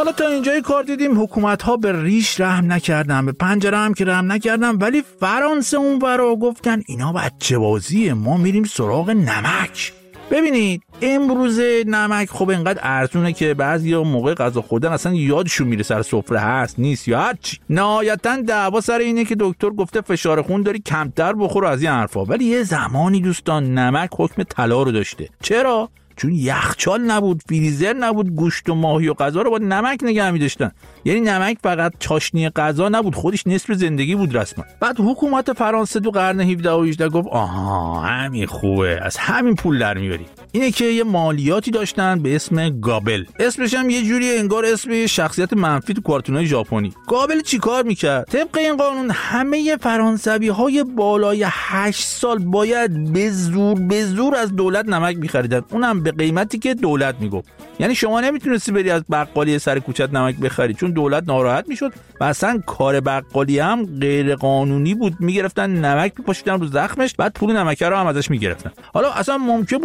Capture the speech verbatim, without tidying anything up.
حالا تا اینجای کار دیدیم حکومت ها به ریش رحم نکردن، به پنجره هم که رحم نکردن، ولی فرانسه اون ورا گفتن اینا بچه بازیه، ما میریم سراغ نمک. ببینید امروزه نمک خب اینقدر ارزونه که بعضیا موقع غذا خوردن اصلا یادشون میره سر سفره هست نیست یا هر چی. نهایتا دعوا سر اینه که دکتر گفته فشار خون داری کمتر بخور از این حرفا. ولی یه زمانی دوستان نمک حکم طلا رو داشته. چرا؟ چون یخچال نبود، فریزر نبود، گوشت و ماهی و غذا رو با نمک نگه می‌داشتن. یعنی نمک فقط چاشنی غذا نبود، خودش نصف زندگی بود رسما. بعد حکومت فرانسه تو قرن هفدهم و هجدهم گفت آها همین خوبه، از همین پول در میاری. اینه که یه مالیاتی داشتن به اسم گابل. اسمش هم یه جوری انگار اسم یه شخصیت منفی تو کارتونای ژاپنی. گابل چیکار میکرد؟ طبق این قانون همه فرانسوی‌های بالای هشت سال باید به زور به زور از دولت نمک می‌خریدن، اونم به قیمتی که دولت میگفت. یعنی شما نمیتونستی بری از بقالی سر کوچت نمک بخری چون دولت ناراحت میشد و اصلا کار بقالی هم غیر قانونی بود. میگرفتن نمک میپاشیدن رو زخمش، بعد پول نمک رو هم ازش میگرفتن. حالا اصلا ممکن